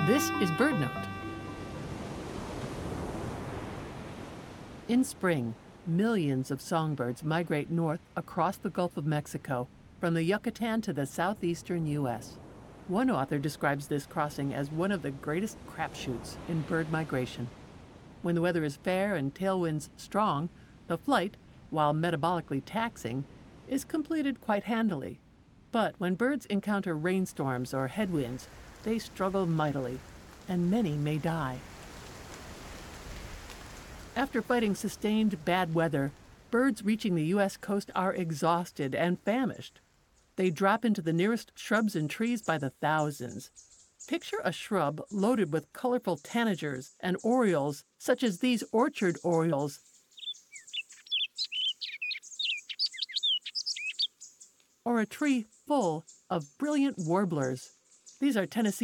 This is BirdNote. In spring, millions of songbirds migrate north across the Gulf of Mexico, from the Yucatan to the southeastern U.S. One author describes this crossing as one of the greatest crapshoots in bird migration. When the weather is fair and tailwinds strong, the flight, while metabolically taxing, is completed quite handily. But when birds encounter rainstorms or headwinds, they struggle mightily, and many may die. After fighting sustained bad weather, birds reaching the U.S. coast are exhausted and famished. They drop into the nearest shrubs and trees by the thousands. Picture a shrub loaded with colorful tanagers and orioles, such as these orchard orioles, or a tree full of brilliant warblers. These are Tennessee